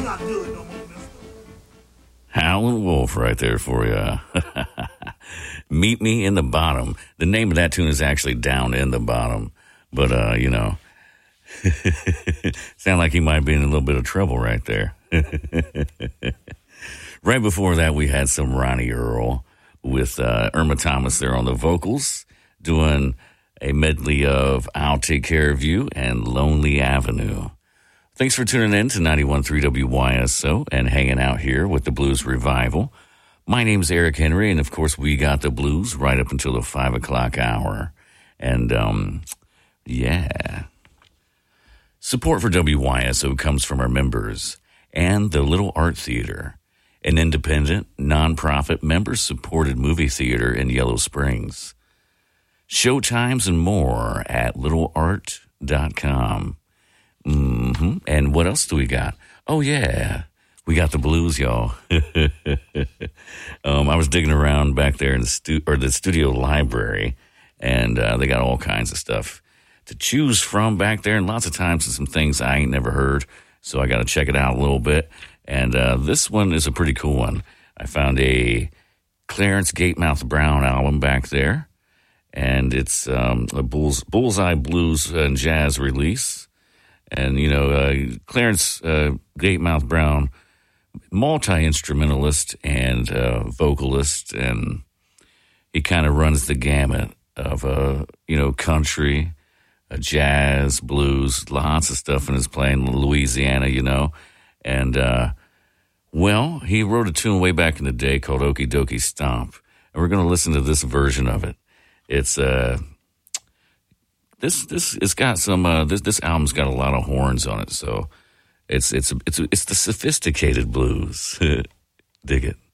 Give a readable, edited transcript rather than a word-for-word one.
not good no more, mister. Howlin' Wolf right there for you. Meet Me in the Bottom. The name of that tune is actually Down in the Bottom. But, sound like he might be in a little bit of trouble right there. Right before that, we had some Ronnie Earl with Irma Thomas there on the vocals, doing a medley of I'll Take Care of You and Lonely Avenue. Thanks for tuning in to 91.3 WYSO and hanging out here with the Blues Revival. My name's Eric Henry, and of course, we got the blues right up until the 5 o'clock hour. And, yeah. Support for WYSO comes from our members and the Little Art Theater, an independent, nonprofit, member-supported movie theater in Yellow Springs. Showtimes and more at littleart.com. And what else do we got? Oh, yeah. We got the blues, y'all. I was digging around back there in the studio library, and they got all kinds of stuff to choose from back there, and lots of times some things I ain't never heard, so I got to check it out a little bit. And this one is a pretty cool one. I found a Clarence Gatemouth Brown album back there, and it's a Bullseye Blues and Jazz release. And, Clarence Gatemouth Brown, multi-instrumentalist and vocalist, and he kind of runs the gamut of, country, jazz, blues, lots of stuff in his playing, Louisiana, and, he wrote a tune way back in the day called Okie Dokie Stomp, and we're going to listen to this version of it. It's, it's got some, this album's got a lot of horns on it, so it's the sophisticated blues. Dig it.